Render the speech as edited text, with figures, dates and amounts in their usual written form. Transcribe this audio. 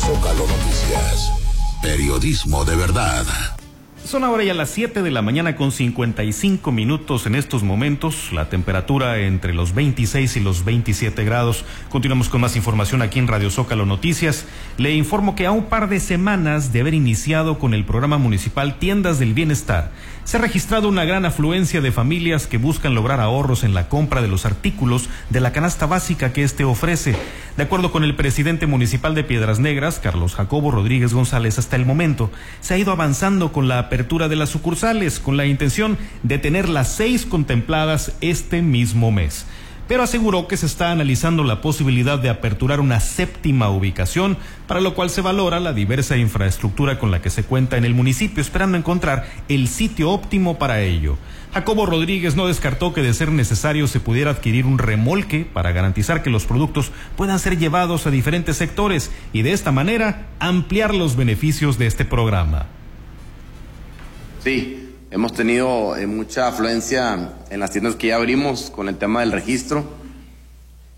Zócalo Noticias, periodismo de verdad. Son ahora ya las 7 de la mañana con 55 minutos en estos momentos. La temperatura entre los 26 y los 27 grados. Continuamos con más información aquí en Radio Zócalo Noticias. Le informo que a un par de semanas de haber iniciado con el programa municipal Tiendas del Bienestar, se ha registrado una gran afluencia de familias que buscan lograr ahorros en la compra de los artículos de la canasta básica que este ofrece. De acuerdo con el presidente municipal de Piedras Negras, Carlos Jacobo Rodríguez González, hasta el momento se ha ido avanzando con la apertura de las sucursales con la intención de tener las 6 contempladas este mismo mes. Pero aseguró que se está analizando la posibilidad de aperturar una 7ª ubicación, para lo cual se valora la diversa infraestructura con la que se cuenta en el municipio, esperando encontrar el sitio óptimo para ello. Jacobo Rodríguez no descartó que de ser necesario se pudiera adquirir un remolque para garantizar que los productos puedan ser llevados a diferentes sectores y de esta manera ampliar los beneficios de este programa. Sí, hemos tenido mucha afluencia en las tiendas que ya abrimos con el tema del registro.